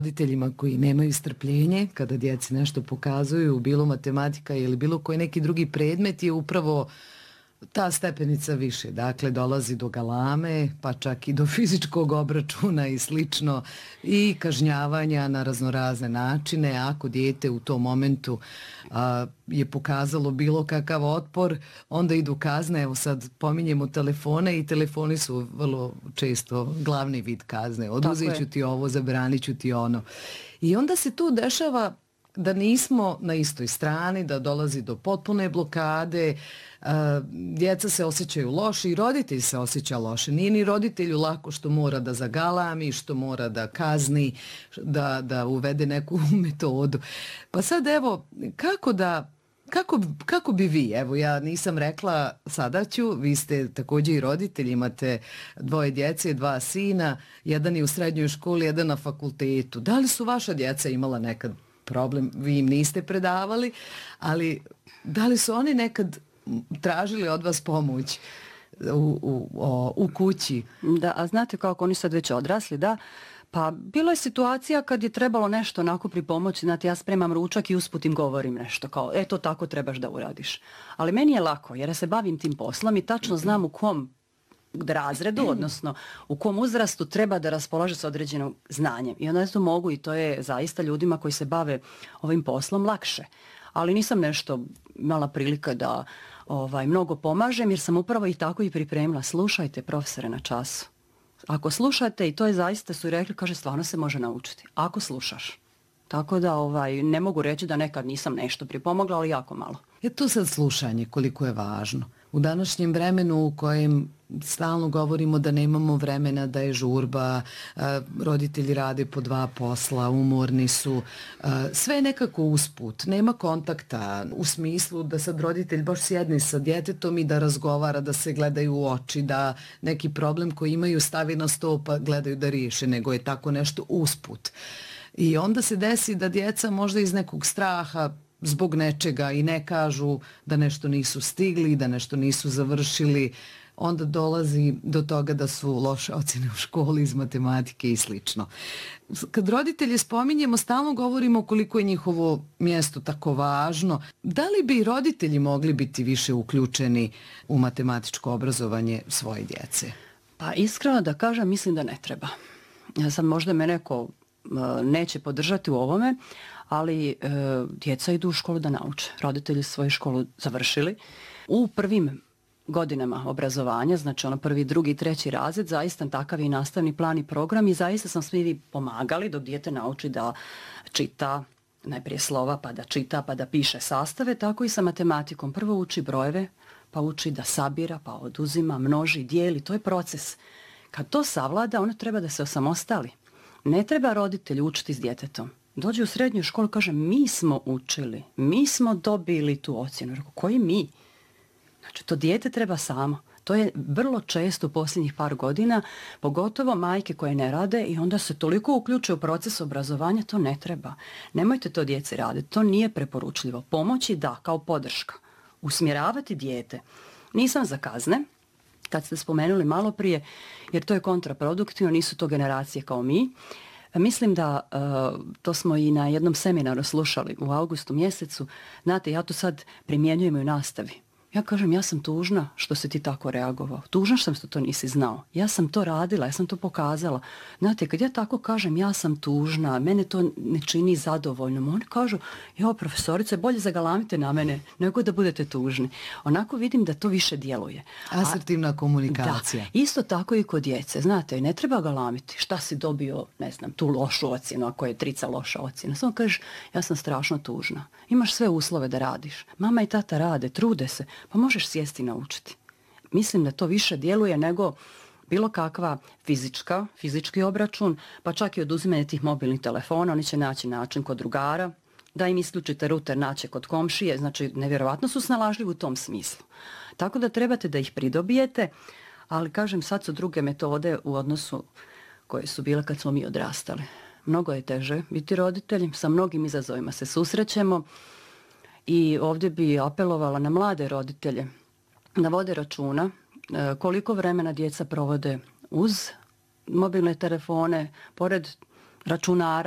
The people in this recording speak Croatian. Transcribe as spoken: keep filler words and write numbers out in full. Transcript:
Roditeljima koji nemaju strpljenje kada djeci nešto pokazuju, bilo matematika ili bilo koji neki drugi predmet, je upravo ta stepenica više. Dakle, dolazi do galame, pa čak i do fizičkog obračuna i slično, i kažnjavanja na raznorazne načine. Ako dijete u tom momentu a, je pokazalo bilo kakav otpor, onda idu kazne. Evo sad pominjemo telefone i telefoni su vrlo često glavni vid kazne. Oduzet ću ti ovo, zabranit ću ti ono. I onda se tu dešava da nismo na istoj strani, da dolazi do potpune blokade, djeca se osjećaju loše i roditelj se osjeća loše. Nije ni roditelju lako što mora da zagalami, što mora da kazni, da, da uvede neku metodu. Pa sad evo, kako da... Kako, kako bi vi, evo ja nisam rekla, sada ću, vi ste također i roditelji, imate dvoje djece, dva sina, jedan je u srednjoj školi, jedan na fakultetu. Da li su vaša djeca imala nekad problem, vi im niste predavali, ali da li su oni nekad tražili od vas pomoć u, u, o, u kući? Da, a znate kako oni sad već odrasli, da? Pa bilo je situacija kad je trebalo nešto onako pripomoći, znate, ja spremam ručak i usput im govorim nešto kao, e, to tako trebaš da uradiš. Ali meni je lako, jer ja se bavim tim poslom i tačno znam u kom razredu, odnosno u kom uzrastu treba da raspolaže s određenim znanjem. I onda to mogu, i to je zaista ljudima koji se bave ovim poslom lakše. Ali nisam nešto imala prilika da ovaj, mnogo pomažem, jer sam upravo i tako i pripremila. Slušajte profesore na času. Ako slušate, i to je zaista, su rekli, kaže, stvarno se može naučiti. Ako slušaš. Tako da ovaj, ne mogu reći da nekad nisam nešto pripomogla, ali jako malo. Je to sad slušanje koliko je važno. U današnjem vremenu u kojem stalno govorimo da nemamo vremena, da je žurba, roditelji rade po dva posla, umorni su, sve je nekako usput, nema kontakta u smislu da sad roditelj baš sjedne sa djetetom i da razgovara, da se gledaju u oči, da neki problem koji imaju stavi na sto pa gledaju da riješe, nego je tako nešto usput. I onda se desi da djeca možda iz nekog straha zbog nečega i ne kažu da nešto nisu stigli, da nešto nisu završili, onda dolazi do toga da su loše ocjene u školi iz matematike i slično. Kad roditelje spominjemo, stalno govorimo koliko je njihovo mjesto tako važno. Da li bi roditelji mogli biti više uključeni u matematičko obrazovanje svoje djece? Pa iskreno da kažem, mislim da ne treba. Sad možda me neko neće podržati u ovome, ali e, djeca idu u školu da nauče. Roditelji svoju školu završili. U prvim godinama obrazovanja, znači ono prvi, drugi, treći razred, zaista takav je i nastavni plan i program i zaista sam svi pomagali dok dijete nauči da čita najprije slova, pa da čita, pa da piše sastave, tako i sa matematikom. Prvo uči brojeve, pa uči da sabira, pa oduzima, množi, dijeli, to je proces. Kad to savlada, ono treba da se osamostali. Ne treba roditelj učiti s djetetom. Dođe u srednju školu, kaže, mi smo učili, mi smo dobili tu ocjenu. Rekao, koji mi? Znači, to dijete treba samo. To je vrlo često u posljednjih par godina, pogotovo majke koje ne rade i onda se toliko uključuju u proces obrazovanja, to ne treba. Nemojte to djeci raditi, to nije preporučljivo. Pomoći da, kao podrška. Usmjeravati dijete. Nisam za kazne, kad ste spomenuli malo prije, jer to je kontraproduktivno, nisu to generacije kao mi. Mislim da, uh, to smo i na jednom seminaru slušali u augustu mjesecu, znate, ja to sad primjenjujem u nastavi. Ja kažem, ja sam tužna što si ti tako reagovao. Tužna što to nisi znao. Ja sam to radila, ja sam to pokazala. Znate, kad ja tako kažem, ja sam tužna, mene to ne čini zadovoljnom. Oni kažu, jo, profesorice, bolje zagalamite na mene nego da budete tužni. Onako vidim da to više djeluje. Asertivna komunikacija. Da, isto tako i kod djece. Znate, ne treba galamiti. Šta si dobio, ne znam, tu lošu ocjenu, ako je trica loša ocjena. Samo kažeš, ja sam strašno tužna. Imaš sve uslove da radiš. Mama i tata rade, trude se. Pa možeš sjesti i naučiti. Mislim da to više djeluje nego bilo kakva fizička, fizički obračun, pa čak i oduzimanje tih mobilnih telefona. Oni će naći način kod drugara, da im isključite ruter, naće kod komšije. Znači, nevjerovatno su snalažljivi u tom smislu. Tako da trebate da ih pridobijete, ali kažem, sad su druge metode u odnosu koje su bile kad smo mi odrastali. Mnogo je teže biti roditelji, sa mnogim izazovima se susrećemo. I ovdje bi apelovala na mlade roditelje da vode računa koliko vremena djeca provode uz mobilne telefone, pored računara.